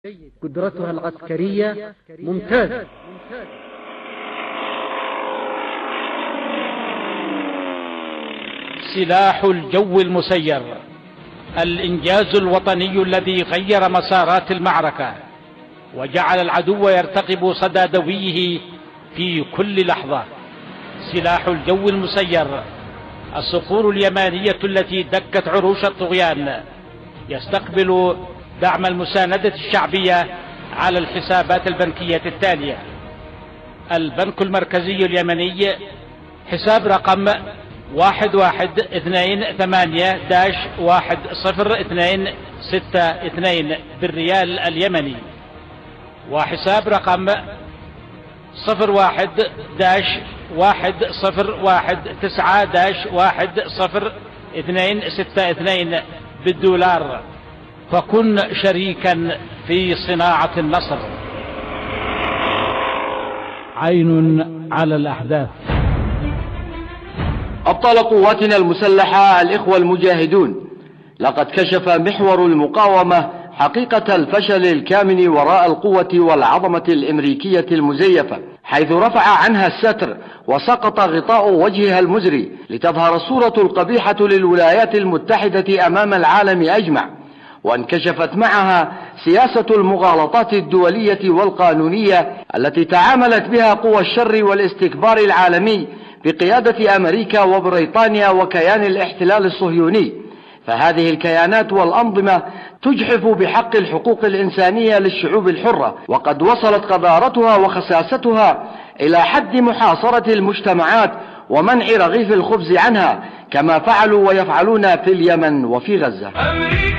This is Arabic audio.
قدرتها العسكرية ممتازة. سلاح الجو المسير، الإنجاز الوطني الذي غير مسارات المعركة وجعل العدو يرتقب صدى دويه في كل لحظة. سلاح الجو المسير، الصقور اليمانية التي دكت عروش الطغيان، يستقبل دعم المساندة الشعبية على الحسابات البنكية التالية: البنك المركزي اليمني، حساب رقم 1128-10-262 بالريال اليمني، وحساب رقم 01-101-9-1062 بالدولار. فكن شريكا في صناعة النصر. عين على الأحداث. أبطال قواتنا المسلحة الإخوة المجاهدون، لقد كشف محور المقاومة حقيقة الفشل الكامن وراء القوة والعظمة الأمريكية المزيفة، حيث رفع عنها الستر وسقط غطاء وجهها المزري لتظهر الصورة القبيحة للولايات المتحدة أمام العالم أجمع، وانكشفت معها سياسة المغالطات الدولية والقانونية التي تعاملت بها قوى الشر والاستكبار العالمي بقيادة أمريكا وبريطانيا وكيان الاحتلال الصهيوني. فهذه الكيانات والأنظمة تجحف بحق الحقوق الإنسانية للشعوب الحرة، وقد وصلت قذارتها وخساستها إلى حد محاصرة المجتمعات ومنع رغيف الخبز عنها، كما فعلوا ويفعلون في اليمن وفي غزة.